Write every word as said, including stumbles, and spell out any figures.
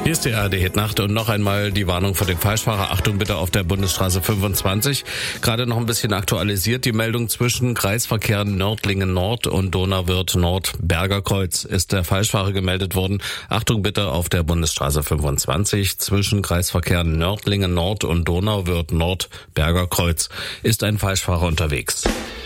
Hier ist die A R D-Hitnacht und noch einmal die Warnung vor dem Falschfahrer. Achtung bitte auf der Bundesstraße fünfundzwanzig. Gerade noch ein bisschen aktualisiert. Die Meldung zwischen Kreisverkehr Nördlingen Nord und Donauwörth Nord Berger Kreuz ist der Falschfahrer gemeldet worden. Achtung bitte auf der Bundesstraße fünfundzwanzig zwischen Kreisverkehr Nördlingen Nord und Donauwörth Nord Berger Kreuz ist ein Falschfahrer unterwegs.